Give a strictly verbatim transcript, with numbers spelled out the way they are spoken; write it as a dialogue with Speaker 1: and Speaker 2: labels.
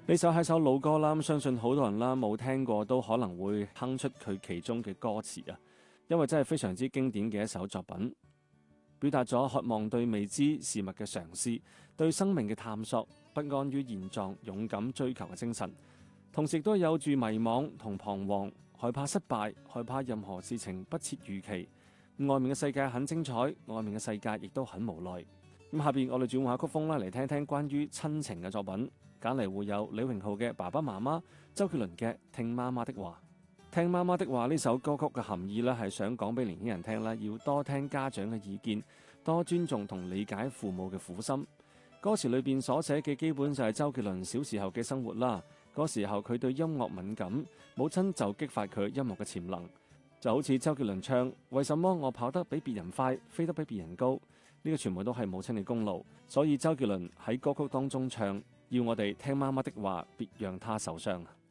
Speaker 1: 呢首係首老歌啦，相信好多人啦冇聽過都可能會哼出佢其中嘅歌詞啊，因為真係非常之經典嘅一首作品，表達咗渴望對未知事物嘅嘗試，對生命嘅探索，不安於現狀，勇敢追求嘅精神，同時亦都有住迷惘同彷徨，害怕失敗，害怕任何事情不切預期。外面嘅世界很精彩，外面嘅世界亦都很無奈。咁下邊我哋轉換下曲風啦，嚟聽聽關於親情嘅作品。揀嚟會有李榮浩嘅《爸爸媽媽》，周杰倫嘅《聽媽媽的話》。聽媽媽的話呢首歌曲嘅含義呢，係想講俾年輕人聽啦，要多聽家長嘅意見，多尊重同理解父母嘅苦心。歌詞裏邊所寫嘅基本就係周杰倫小時候嘅生活啦。嗰時候佢對音樂敏感，母親就激發佢音樂嘅潛能，就好似周杰倫唱：為什麼我跑得比別人快，飛得比別人高？呢個全部都係母親嘅功勞。所以周杰倫喺歌曲當中唱：要我哋聽媽媽的話，別讓她受傷。